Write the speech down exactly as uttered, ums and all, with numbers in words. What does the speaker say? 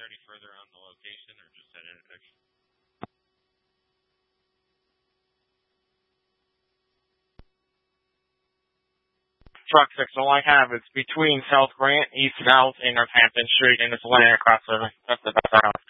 there any further on the location, or just that intersection? Truck six, all I have is between South Grant, East South, and Northampton Street, and it's laying across the, that's the best route.